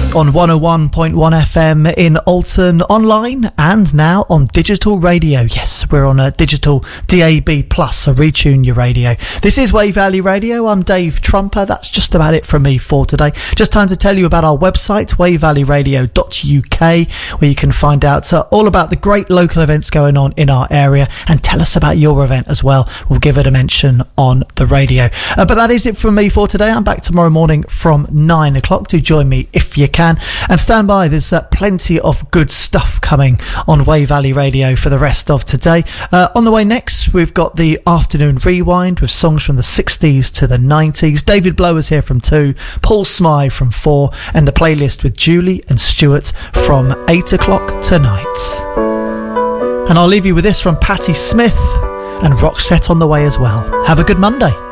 on 101.1 FM in Alton, online and now on digital radio. Yes, we're on a digital DAB+, so retune your radio. This is Wave Valley Radio. I'm Dave Trumper. That's just about it from me for today. Just time to tell you about our website, wavevalleyradio.uk, where you can find out all about the great local events going on in our area, and tell us about your event as well. We'll give it a mention on the radio. But that is it from me for today. I'm back tomorrow morning from 9 o'clock. Do join me if you can, and stand by. There's plenty of good stuff coming on Wave Valley Radio for the rest of today. On the way next, we've got the afternoon rewind with songs from the 60s to the 90s. David Blower's here from 2, Paul Smythe from 4, and the playlist with Julie and Stuart from 8 o'clock tonight. And I'll leave you with this from Patti Smith and Roxette on the way as well. Have a good Monday.